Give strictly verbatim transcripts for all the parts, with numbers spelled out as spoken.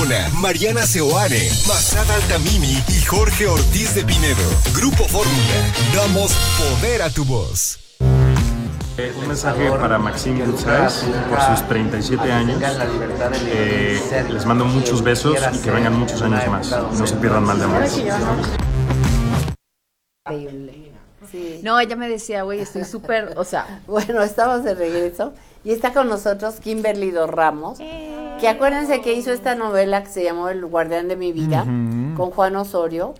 Corona, Mariana Seoane, Masada Altamimi y Jorge Ortiz de Pinedo. Grupo Fórmula, damos poder a tu voz. Un mensaje para Maxime Goodside por sus treinta y siete años. Eh, les mando muchos besos y que vengan muchos años más. No se pierdan mal de amor. Sí. No, ella me decía, güey, estoy súper, o sea... Bueno, estamos de regreso y está con nosotros Kimberly Dos Ramos, que acuérdense que hizo esta novela que se llamó El Guardián de mi Vida, uh-huh. con Juan Osorio.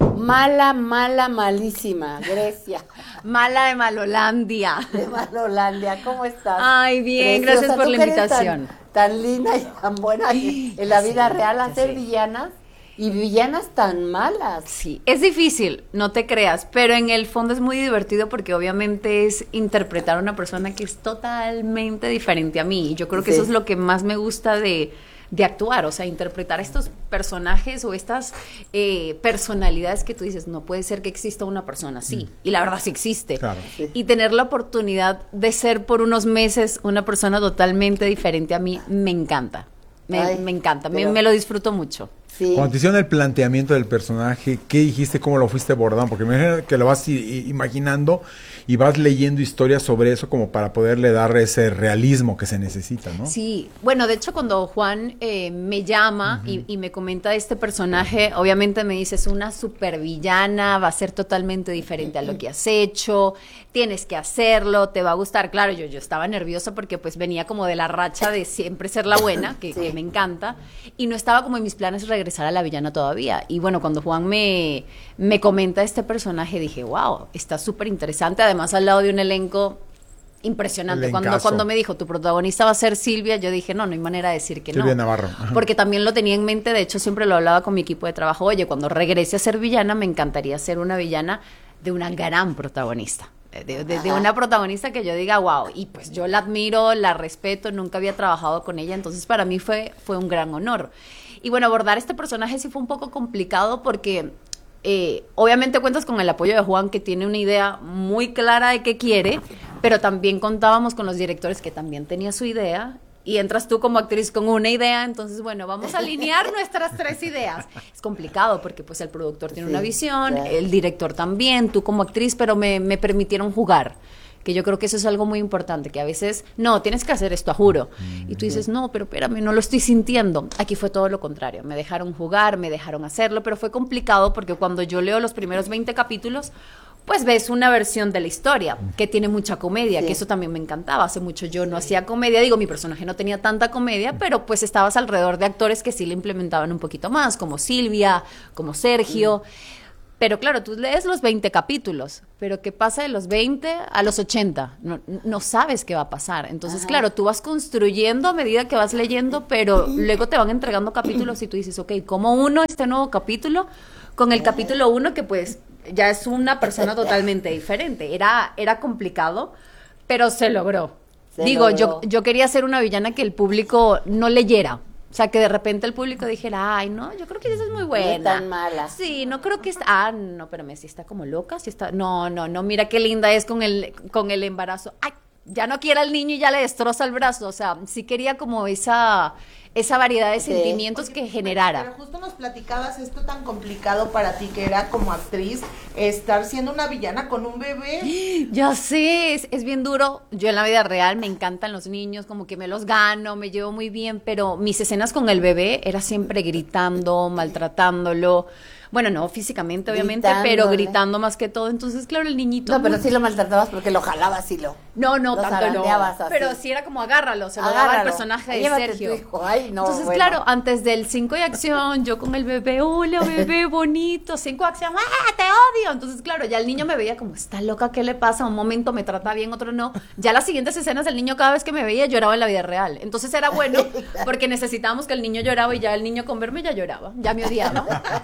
Mala, mala, malísima, Grecia. Mala de Malolandia. De Malolandia, ¿cómo estás? Ay, bien, Preciosa. Gracias por la invitación. Tan, tan linda y tan buena en la vida sí, real, hacer sí. villanas. Y villanas tan malas. Sí, es difícil, no te creas, pero en el fondo es muy divertido porque obviamente es interpretar a una persona que es totalmente diferente a mí. Y yo creo que sí. eso es lo que más me gusta de, de actuar, o sea, interpretar estos personajes o estas eh, personalidades que tú dices, no puede ser que exista una persona así. Mm. Y la verdad sí existe. Claro. Sí. Y tener la oportunidad de ser por unos meses una persona totalmente diferente a mí, me encanta. Me, Ay, me encanta, pero... me, me lo disfruto mucho. Sí. Cuando te hicieron el planteamiento del personaje, ¿qué dijiste? ¿Cómo lo fuiste abordando? Porque me imagino que lo vas i- imaginando y vas leyendo historias sobre eso como para poderle dar ese realismo que se necesita, ¿no? Sí, bueno, de hecho cuando Juan eh, me llama uh-huh. y, y me comenta de este personaje, obviamente me dice, es una supervillana, va a ser totalmente diferente a lo que has hecho, tienes que hacerlo, te va a gustar. Claro, yo, yo estaba nerviosa porque pues venía como de la racha de siempre ser la buena, que, sí. que me encanta, y no estaba como en mis planes regresar a la villana todavía. Y bueno, cuando Juan me, me comenta este personaje, dije, wow, está súper interesante, además al lado de un elenco impresionante. Cuando, cuando me dijo, tu protagonista va a ser Silvia, yo dije, no, no hay manera de decir que Silvia no. Navarro. Ajá. Porque también lo tenía en mente, de hecho siempre lo hablaba con mi equipo de trabajo, oye, cuando regrese a ser villana, me encantaría ser una villana de una gran protagonista. De, de, de una protagonista que yo diga, wow, y pues yo la admiro, la respeto, nunca había trabajado con ella, entonces para mí fue, fue un gran honor. Y bueno, abordar este personaje sí fue un poco complicado porque eh, obviamente cuentas con el apoyo de Juan, que tiene una idea muy clara de qué quiere, pero también contábamos con los directores que también tenía su idea. Y entras tú como actriz con una idea, entonces, bueno, vamos a alinear nuestras tres ideas. Es complicado porque, pues, el productor tiene sí, una visión, claro. el director también, tú como actriz, pero me, me permitieron jugar, que yo creo que eso es algo muy importante, que a veces, no, tienes que hacer esto, a juro. Y tú dices, no, pero espérame, no lo estoy sintiendo. Aquí fue todo lo contrario, me dejaron jugar, me dejaron hacerlo, pero fue complicado porque cuando yo leo los primeros veinte capítulos, pues ves una versión de la historia que tiene mucha comedia, sí. que eso también me encantaba. Hace mucho yo no hacía comedia, digo, mi personaje no tenía tanta comedia, pero pues estabas alrededor de actores que sí le implementaban un poquito más, como Silvia, como Sergio. Sí. Pero claro, tú lees los veinte capítulos, pero ¿qué pasa de los veinte a los ochenta? No, no sabes qué va a pasar. Entonces, Ajá. claro, tú vas construyendo a medida que vas leyendo, pero luego te van entregando capítulos y tú dices, ok, ¿cómo uno este nuevo capítulo con el capítulo uno que pues ya es una persona totalmente diferente? Era, era complicado, pero se logró. Se Digo, logró. Yo, yo quería ser una villana que el público no leyera. O sea, que de repente el público dijera, ay, no, yo creo que esa es muy buena. No es tan mala. Sí, no creo que está, ah, no, espérame, si está como loca, si está, no, no, no, mira qué linda es con el, con el embarazo. Ay, ya no quiere al niño y ya le destroza el brazo. O sea, sí quería como esa, esa variedad de sí. sentimientos que generara. Pero justo nos platicabas esto tan complicado para ti que era como actriz, estar siendo una villana con un bebé. Ya sé, es, es bien duro. Yo en la vida real me encantan los niños, como que me los gano, me llevo muy bien, pero mis escenas con el bebé era siempre gritando, maltratándolo. Bueno, no físicamente, obviamente, Gritándole. pero gritando más que todo. Entonces, claro, el niñito... No, pero sí lo maltratabas porque lo jalabas y lo... No, no, tanto no. Así. Pero sí era como agárralo, se lo agárralo. daba el personaje de Llévate Sergio. Tu hijo. Ay, no, Entonces, bueno. claro, antes del cinco de acción, yo con el bebé, hola bebé, bonito, cinco de acción, ¡ah, te odio! Entonces, claro, ya el niño me veía como, está loca, ¿qué le pasa? Un momento me trata bien, otro no. Ya las siguientes escenas, el niño cada vez que me veía lloraba en la vida real. Entonces era bueno, porque necesitábamos que el niño lloraba y ya el niño con verme ya lloraba, ya me odiaba.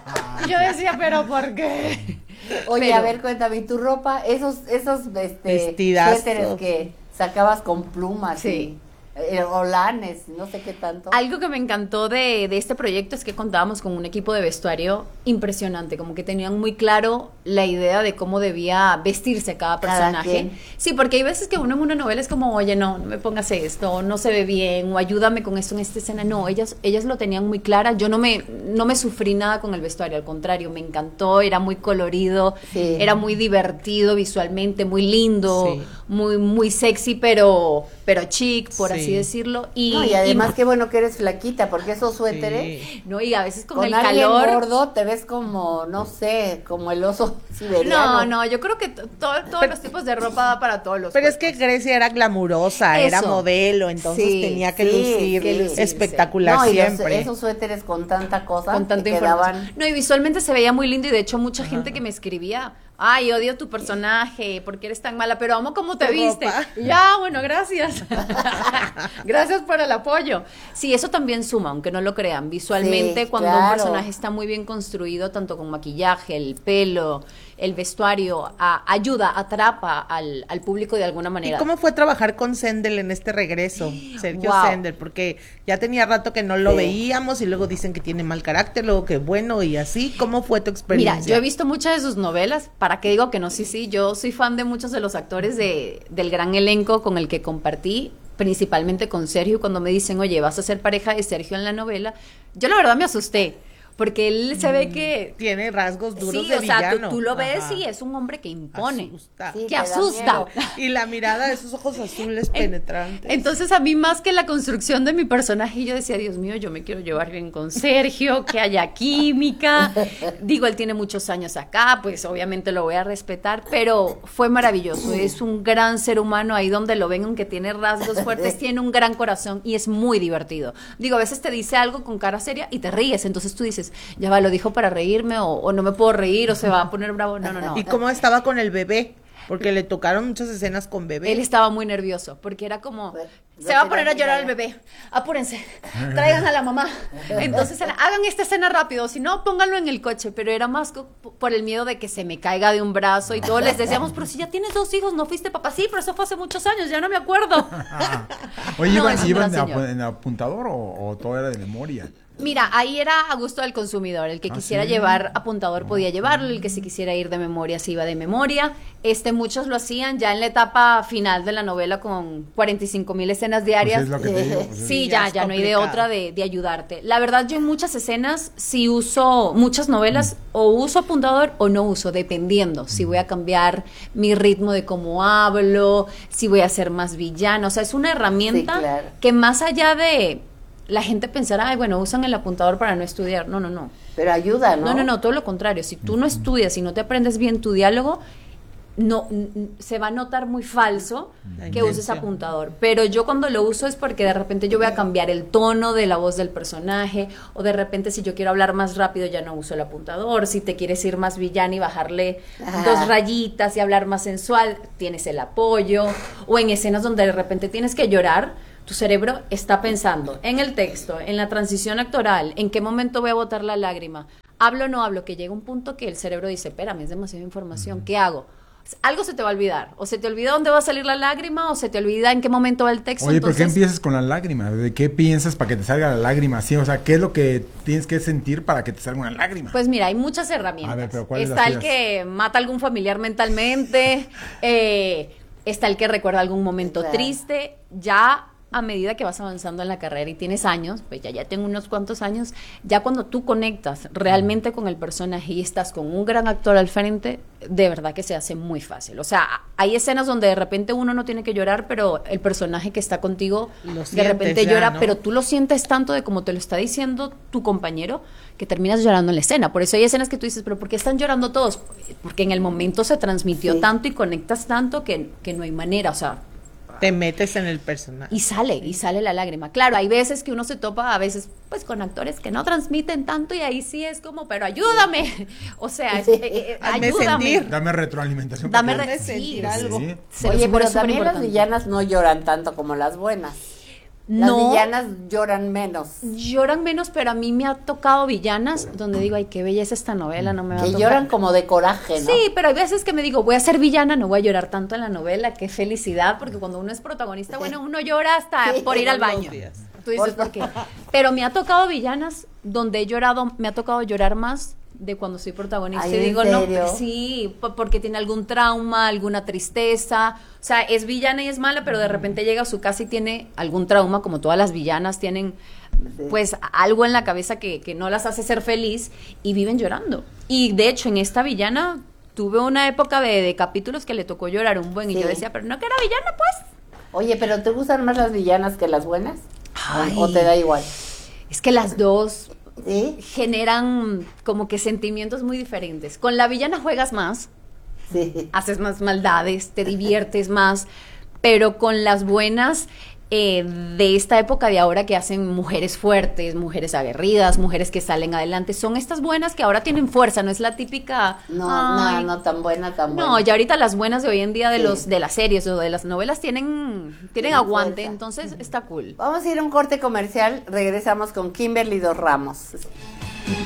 Y yo decía, pero ¿por qué? Oye, Pero, a ver, cuéntame, ¿tu ropa? Esos, esos este, Vestidazos. suéteres que sacabas con plumas. Sí. eh, Olanes, no sé qué tanto. Algo que me encantó de, de este proyecto es que contábamos con un equipo de vestuario impresionante, como que tenían muy claro la idea de cómo debía vestirse cada personaje. Cada sí, porque hay veces que uno en una novela es como, oye, no, no me pongas esto, no se ve bien, o ayúdame con esto en esta escena. No, ellas, ellas lo tenían muy clara. Yo no me, no me sufrí nada con el vestuario, al contrario, me encantó, era muy colorido, Sí. era muy divertido visualmente, muy lindo, Sí. muy, muy sexy, pero, pero chic, por Sí. así decirlo. Y, No, y además qué bueno que eres flaquita, porque esos suéteres, Sí. no, y a veces con, con, el alguien calor. gordo te ves como, no sé, como el oso siberiano. No, no, yo creo que to- todo- todos los tipos de ropa da para todos los Pero es que cuerpos. Grecia era glamurosa, era Eso. modelo, entonces Sí, tenía que sí, lucir que lucirse. espectacular No, y los- siempre. esos suéteres con tanta cosa Con tanta te información. quedaban. No, y visualmente se veía muy lindo y de hecho mucha gente que me escribía, ay, odio tu personaje, porque eres tan mala, pero amo cómo te Tu viste. ropa. Y ya, bueno, gracias. Gracias por el apoyo. Sí, eso también suma, aunque no lo crean. Visualmente, Sí, cuando un claro. personaje está muy bien construido, tanto con maquillaje, el pelo, el vestuario, a- ayuda, atrapa al, al público de alguna ¿Y manera. cómo fue trabajar con Sendel en este regreso, Sergio Wow. Sendel? Porque ya tenía rato que no lo Sí. veíamos y luego dicen que tiene mal carácter, luego que bueno y así. ¿Cómo fue tu experiencia? Mira, yo he visto muchas de sus novelas, ¿para qué digo que no? Sí, sí, yo soy fan de muchos de los actores de, del gran elenco con el que compartí, principalmente con Sergio, cuando me dicen, oye, vas a ser pareja de Sergio en la novela, yo la verdad me asusté, porque él se ve que... Tiene rasgos duros Sí, de o sea, tú, villano. tú lo ves Ajá. y es un hombre que impone, Asusta. Sí, que te da asusta. miedo. Y la mirada de esos ojos azules penetrantes. Entonces a mí más que la construcción de mi personaje, yo decía, Dios mío, yo me quiero llevar bien con Sergio, que haya química. Digo, él tiene muchos años acá, pues obviamente lo voy a respetar, pero fue maravilloso. Es un gran ser humano, ahí donde lo ven, aunque tiene rasgos fuertes, tiene un gran corazón y es muy divertido. Digo, a veces te dice algo con cara seria y te ríes, entonces tú dices, ya va, lo dijo para reírme o, o no me puedo reír o se va a poner bravo. No, no, no. ¿Y cómo estaba con el bebé? Porque le tocaron muchas escenas con bebé. Él estaba muy nervioso porque era como, Bueno, se va a poner a llorar el bebé, apúrense, traigan a la mamá. Entonces era, hagan esta escena rápido, si no, pónganlo en el coche. Pero era más co- por el miedo de que se me caiga de un brazo y todos les decíamos, pero si ya tienes dos hijos, no fuiste papá. Sí, pero eso fue hace muchos años, ya no me acuerdo. Oye, No, ¿iban, es un iban gran de señor. apu- en apuntador o, o todo era de memoria? Mira, ahí era a gusto del consumidor. El que ¿Ah, quisiera sí? llevar apuntador podía llevarlo, el que se quisiera ir de memoria se iba de memoria. Este, muchos lo hacían ya en la etapa final de la novela con cuarenta y cinco mil escenas diarias. Pues es lo que te digo, pues es- Sí, ya ya, es ya no hay de complicado. otra de, de ayudarte. La verdad, yo en muchas escenas sí uso, muchas novelas, o uso apuntador o no uso, dependiendo. Si voy a cambiar mi ritmo de cómo hablo, si voy a ser más villano. O sea, es una herramienta Sí, claro. que más allá de la gente pensará, ay, bueno, usan el apuntador para no estudiar. No, no, no. Pero ayuda, ¿no? No, no, no, todo lo contrario. Si tú no estudias y no te aprendes bien tu diálogo, no n- n- se va a notar muy falso La que uses intención. apuntador. Pero yo cuando lo uso es porque de repente yo voy a cambiar el tono de la voz del personaje, o de repente si yo quiero hablar más rápido ya no uso el apuntador. Si te quieres ir más villana y bajarle Ajá. dos rayitas y hablar más sensual, tienes el apoyo. O en escenas donde de repente tienes que llorar, tu cerebro está pensando en el texto, en la transición actoral, en qué momento voy a botar la lágrima. Hablo o no hablo, que llega un punto que el cerebro dice, espérame, es demasiada información, ¿qué hago? Algo se te va a olvidar, o se te olvida dónde va a salir la lágrima, o se te olvida en qué momento va el texto. Oye, ¿por qué entonces- empiezas con la lágrima? ¿De qué piensas para que te salga la lágrima? Sí, o sea, ¿qué es lo que tienes que sentir para que te salga una lágrima? Pues mira, hay muchas herramientas. A ver, pero ¿cuáles está las el tuyas? que mata a algún familiar mentalmente, eh, está el que recuerda algún momento Claro. triste. Ya a medida que vas avanzando en la carrera y tienes años, pues ya, ya tengo unos cuantos años, ya cuando tú conectas realmente con el personaje y estás con un gran actor al frente, de verdad que se hace muy fácil. O sea, hay escenas donde de repente uno no tiene que llorar, pero el personaje que está contigo Lo de sientes repente ya, llora, ¿no? pero tú lo sientes tanto de como te lo está diciendo tu compañero, que terminas llorando en la escena. Por eso hay escenas que tú dices, pero ¿por qué están llorando todos? Porque en el momento se transmitió Sí. tanto y conectas tanto que, que no hay manera, o sea, Te metes en el personaje. y sale, y sale la lágrima. Claro, hay veces que uno se topa a veces pues con actores que no transmiten tanto y ahí sí es como, pero ayúdame. O sea, es- Sí. eh, eh, Hazme ayúdame. sentir. Dame retroalimentación. Dame porque- re- sentir sí, algo. Sí. Se Oye, los juro, pero es súper también las importante. villanas no lloran tanto como las buenas. Las No. villanas lloran menos. Lloran menos, pero a mí me ha tocado villanas donde digo, ay, qué belleza esta novela, no me va a Que tocar. lloran como de coraje, ¿no? Sí, pero hay veces que me digo, voy a ser villana, no voy a llorar tanto en la novela, qué felicidad, porque cuando uno es protagonista, bueno, uno llora hasta Sí, por ir al todos los baño. días. Tú dices, Por- ¿por qué? Pero me ha tocado villanas donde he llorado, me ha tocado llorar más de cuando soy protagonista. Ay, y ¿en digo, serio? no, sí, po- porque tiene algún trauma, alguna tristeza. O sea, es villana y es mala, pero de repente llega a su casa y tiene algún trauma, como todas las villanas tienen, Sí. pues, algo en la cabeza que, que no las hace ser feliz y viven llorando. Y de hecho, en esta villana tuve una época de, de capítulos que le tocó llorar un buen y Sí. yo decía, pero no que era villana, pues. Oye, ¿pero te gustan más las villanas que las buenas? Ay. ¿O te da igual? Es que las dos ¿Sí? generan como que sentimientos muy diferentes. Con la villana juegas más, Sí. haces más maldades, te diviertes más, pero con las buenas eh, de esta época de ahora que hacen mujeres fuertes, mujeres aguerridas, mujeres que salen adelante, son estas buenas que ahora tienen fuerza, no es la típica... No, "Ay, no, no tan buena, tan buena. no, ya ahorita las buenas de hoy en día de Sí. los de las series o de las novelas tienen tienen Tienen aguante, fuerza. entonces está cool. Vamos a ir a un corte comercial, regresamos con Kimberly Dos Ramos.